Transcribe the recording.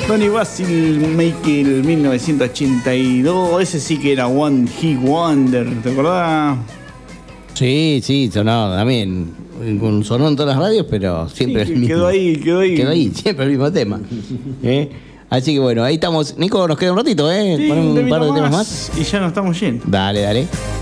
Donny Basil Michael 1982. Ese sí que era One Hit Wonder, ¿te acordás? Sí, sonó también. Sonó en todas las radios, pero siempre sí, el mismo. Quedó ahí, siempre el mismo tema. Así que bueno, ahí estamos. Nico, nos queda un ratito, Sí, ponemos un par de temas más. Y ya nos estamos yendo. Dale.